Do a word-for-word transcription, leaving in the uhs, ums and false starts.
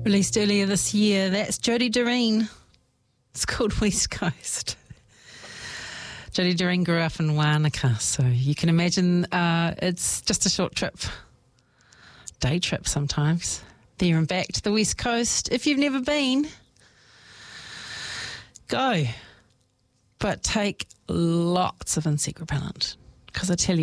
Released earlier this year. That's Jody Doreen. It's called West Coast. Jody Doreen grew up in Wanaka, so you can imagine uh, it's just a short trip. Day trip sometimes. There and back to the West Coast. If you've never been, go. But take lots of insect repellent, because I tell you,